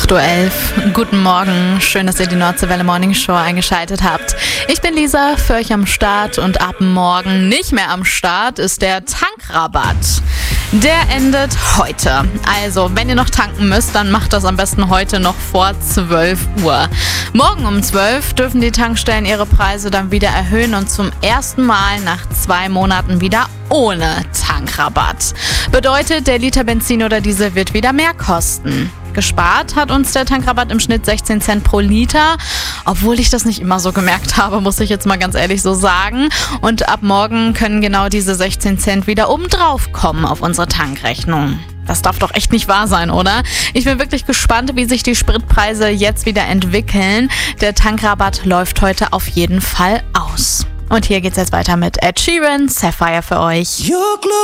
8:11 Uhr. Guten Morgen. Schön, dass ihr die Nordseewelle Morning Show eingeschaltet habt. Ich bin Lisa, für euch am Start und ab morgen nicht mehr am Start ist der Tankrabatt. Der endet heute. Also, wenn ihr noch tanken müsst, dann macht das am besten heute noch vor 12 Uhr. Morgen um 12 dürfen die Tankstellen ihre Preise dann wieder erhöhen und zum ersten Mal nach 2 Monaten wieder ohne Tankrabatt. Bedeutet, der Liter Benzin oder Diesel wird wieder mehr kosten. Gespart hat uns der Tankrabatt im Schnitt 16 Cent pro Liter, obwohl ich das nicht immer so gemerkt habe, muss ich jetzt mal ganz ehrlich so sagen. Und ab morgen können genau diese 16 Cent wieder obendrauf kommen auf unsere Tankrechnung. Das darf doch echt nicht wahr sein, oder? Ich bin wirklich gespannt, wie sich die Spritpreise jetzt wieder entwickeln. Der Tankrabatt läuft heute auf jeden Fall aus. Und hier geht's jetzt weiter mit Ed Sheeran, Sapphire für euch.